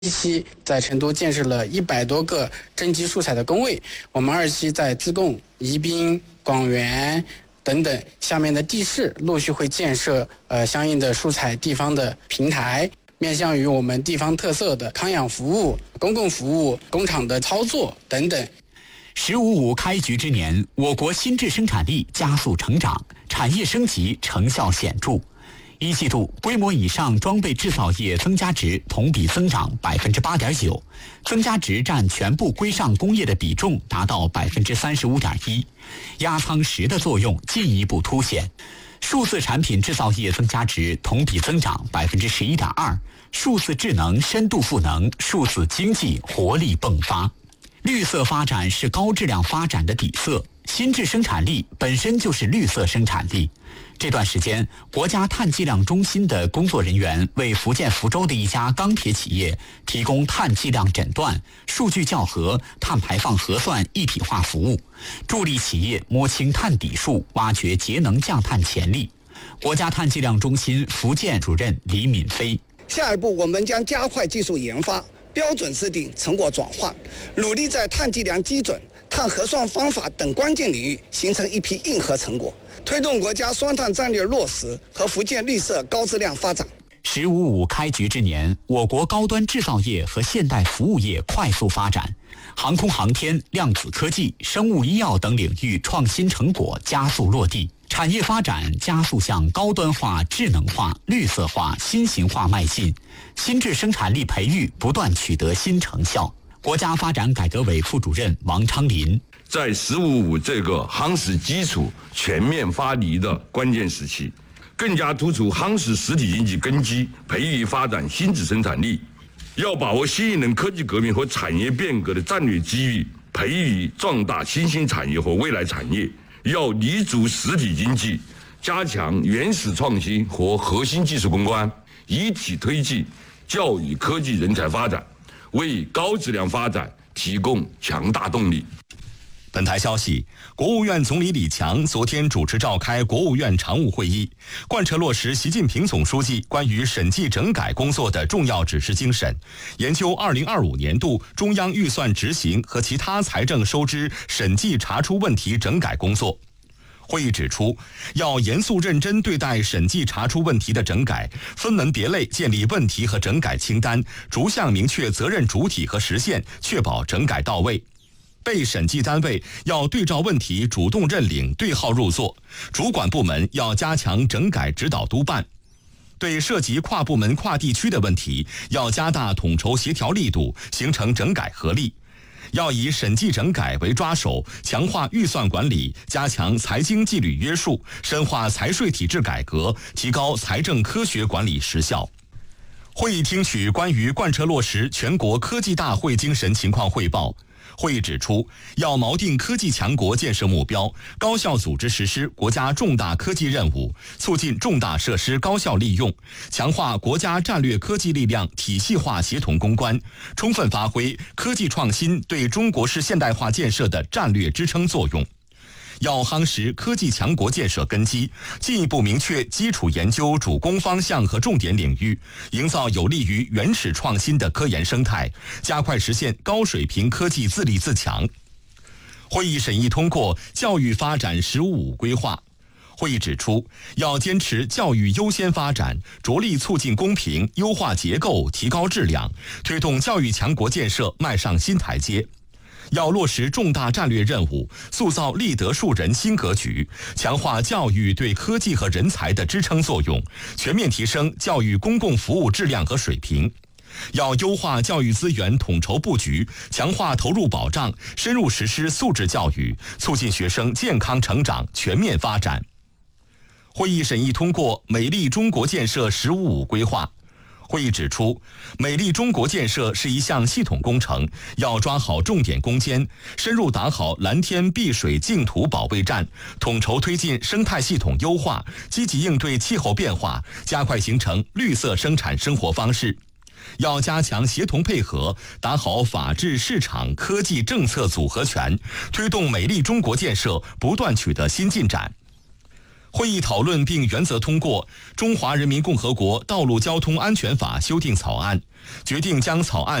期在成都建设了100多个征集素材的工位，我们2期在自贡、宜宾、广元等等下面的地市陆续会建设相应的素材地方的平台，面向于我们地方特色的康养服务、公共服务、工厂的操作等等。 “15+5”开局之年，我国新质生产力加速成长，产业升级成效显著。一季度规模以上装备制造业增加值同比增长8.9%，增加值占全部规上工业的比重达到35.1%，压舱石的作用进一步凸显。数字产品制造业增加值同比增长11.2%，数字智能深度赋能，数字经济活力迸发。绿色发展是高质量发展的底色，新质生产力本身就是绿色生产力。这段时间，国家碳计量中心的工作人员为福建福州的一家钢铁企业提供碳计量诊断、数据校核、碳排放核算一体化服务，助力企业摸清碳底数，挖掘节能降碳潜力。国家碳计量中心福建主任李敏飞： 下一步，我们将加快技术研发、标准制定、成果转换，努力在碳计量基准、碳核算方法等关键领域形成一批硬核成果，推动国家双碳战略落实和福建绿色高质量发展。 “15+5”开局之年，我国高端制造业和现代服务业快速发展，航空航天、量子科技、生物医药等领域创新成果加速落地，产业发展加速向高端化、智能化、绿色化、新型化迈进，新质生产力培育不断取得新成效。国家发展改革委副主任王昌林： 在“15+5”这个夯实基础、全面发力的关键时期，更加突出夯实实体经济根基，培育发展新质生产力。要把握新一轮科技革命和产业变革的战略机遇，培育壮大新兴产业和未来产业。要立足实体经济，加强原始创新和核心技术攻关，一体推进教育科技人才发展，为高质量发展提供强大动力。 本台消息，国务院总理李强昨天主持召开国务院常务会议，贯彻落实习近平总书记关于审计整改工作的重要指示精神，研究2025年度中央预算执行和其他财政收支审计查出问题整改工作。会议指出，要严肃认真对待审计查出问题的整改，分门别类建立问题和整改清单，逐项明确责任主体和时限，确保整改到位。被审计单位要对照问题主动认领、对号入座，主管部门要加强整改指导督办。对涉及跨部门、跨地区的问题，要加大统筹协调力度，形成整改合力。要以审计整改为抓手，强化预算管理，加强财经纪律约束，深化财税体制改革，提高财政科学管理实效。会议听取关于贯彻落实全国科技大会精神情况汇报。会议指出，要锚定科技强国建设目标，高效组织实施国家重大科技任务，促进重大设施高效利用，强化国家战略科技力量体系化协同攻关，充分发挥科技创新对中国式现代化建设的战略支撑作用。要夯实科技强国建设根基，进一步明确基础研究主攻方向和重点领域，营造有利于原始创新的科研生态，加快实现高水平科技自立自强。会议审议通过教育发展“15+5”规划。会议指出，要坚持教育优先发展，着力促进公平，优化结构，提高质量，推动教育强国建设迈上新台阶。要落实重大战略任务，塑造立德树人新格局，强化教育对科技和人才的支撑作用，全面提升教育公共服务质量和水平。要优化教育资源统筹布局，强化投入保障，深入实施素质教育，促进学生健康成长、全面发展。会议审议通过美丽中国建设“15+5”规划。会议指出，美丽中国建设是一项系统工程，要抓好重点攻坚，深入打好蓝天碧水净土保卫战，统筹推进生态系统优化，积极应对气候变化，加快形成绿色生产生活方式。要加强协同配合，打好法治、市场、科技政策组合拳，推动美丽中国建设不断取得新进展。 会议讨论并原则通过《中华人民共和国道路交通安全法》修订草案，决定将草案